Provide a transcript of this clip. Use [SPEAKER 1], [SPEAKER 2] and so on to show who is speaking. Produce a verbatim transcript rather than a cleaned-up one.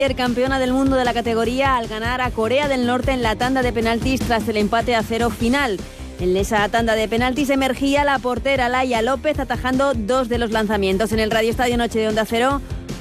[SPEAKER 1] Campeona del mundo de la categoría al ganar a Corea del Norte en la tanda de penaltis tras el empate a cero final. En esa tanda de penaltis emergía la portera Laia López atajando dos de los lanzamientos. En el Radio Estadio Noche de Onda Cero